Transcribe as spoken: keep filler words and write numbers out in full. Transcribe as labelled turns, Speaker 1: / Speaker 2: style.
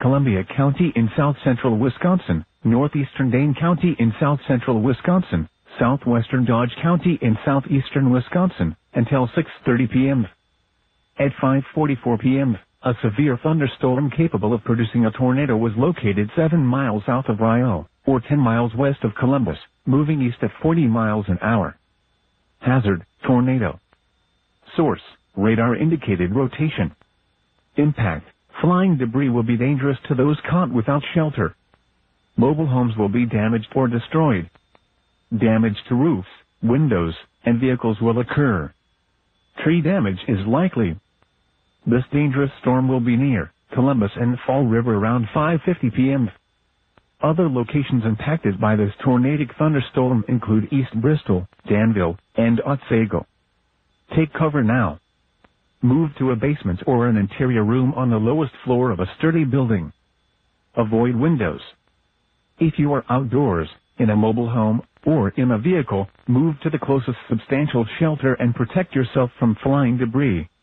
Speaker 1: Columbia County in south-central Wisconsin, northeastern Dane County in south-central Wisconsin, southwestern Dodge County in southeastern Wisconsin, until six thirty p m At five forty-four p m, a severe thunderstorm capable of producing a tornado was located seven miles south of Rio, or ten miles west of Columbus, moving east at forty miles an hour. Hazard, tornado. Source, radar indicated rotation. Impact, flying debris will be dangerous to those caught without shelter. Mobile homes will be damaged or destroyed. Damage to roofs, windows, and vehicles will occur. Tree damage is likely. This dangerous storm will be near Columbus and Fall River around five fifty p m Other locations impacted by this tornadic thunderstorm include East Bristol, Danville, and Otsego. Take cover now. Move to a basement or an interior room on the lowest floor of a sturdy building. Avoid windows. If you are outdoors, in a mobile home, or in a vehicle, move to the closest substantial shelter and protect yourself from flying debris.